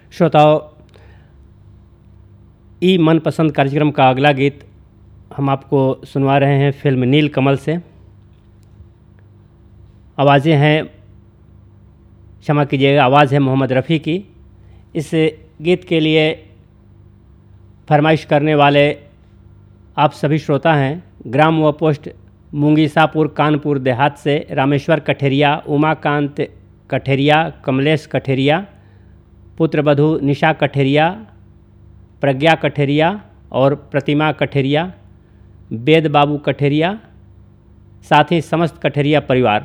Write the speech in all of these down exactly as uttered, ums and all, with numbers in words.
श्रोताओं, ई मनपसंद कार्यक्रम का अगला गीत हम आपको सुनवा रहे हैं फिल्म नील कमल से। आवाज़ें हैं, क्षमा कीजिएगा, आवाज़ है मोहम्मद रफ़ी की। इस गीत के लिए फरमाइश करने वाले आप सभी श्रोता हैं ग्राम व पोस्ट मुंगीसापुर कानपुर देहात से रामेश्वर कठेरिया, उमाकांत कठेरिया, कमलेश कठेरिया, पुत्रवधू निशा कठेरिया, प्रज्ञा कठेरिया और प्रतिमा कठेरिया, वेद बाबू कठेरिया, साथ ही समस्त कठेरिया परिवार।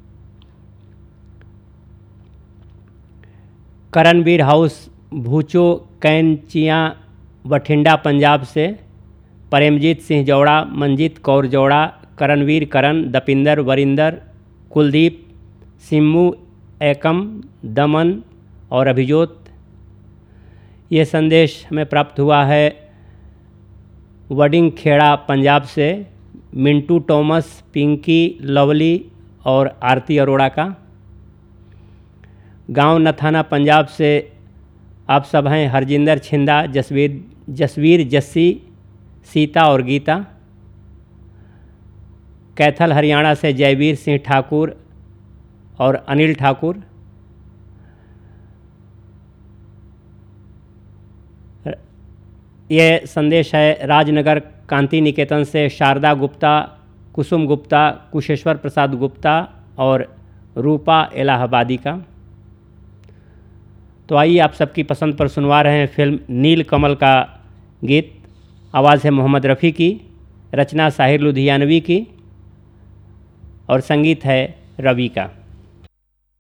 करणवीर हाउस भूचो कैंचियाँ बठिंडा पंजाब से प्रेमजीत सिंह जौड़ा, मंजीत कौर जौड़ा, करणवीर करण, दपिंदर वरिंदर, कुलदीप, सिम्मू एकम, दमन और अभिजोत। ये संदेश हमें प्राप्त हुआ है वडिंग खेड़ा पंजाब से मिंटू टॉमस, पिंकी, लवली और आरती अरोड़ा का। गांव नथाना पंजाब से आप सब हैं हरजिंदर छिंदा, जसवीर जसवीर जस्सी, सीता और गीता। कैथल हरियाणा से जयवीर सिंह ठाकुर और अनिल ठाकुर। ये संदेश है राजनगर कांति निकेतन से शारदा गुप्ता, कुसुम गुप्ता, कुशेश्वर प्रसाद गुप्ता और रूपा इलाहाबादी का। तो आइए आप सबकी पसंद पर सुनवा रहे हैं फिल्म नील कमल का गीत। आवाज़ है मोहम्मद रफ़ी की, रचना साहिर लुधियानवी की और संगीत है रवि का।